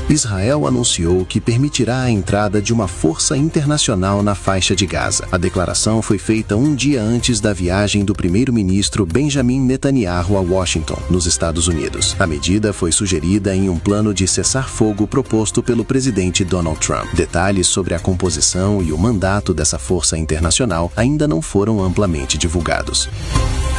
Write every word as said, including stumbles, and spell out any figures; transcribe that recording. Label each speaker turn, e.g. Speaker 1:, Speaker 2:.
Speaker 1: Israel anunciou que permitirá a entrada de uma força internacional na faixa de Gaza. A declaração foi feita um dia antes da viagem do primeiro-ministro Benjamin Netanyahu a Washington, nos Estados Unidos. A medida foi sugerida em um plano de cessar-fogo proposto pelo presidente Donald Trump. Detalhes sobre a composição e o mandato dessa força internacional ainda não foram amplamente divulgados.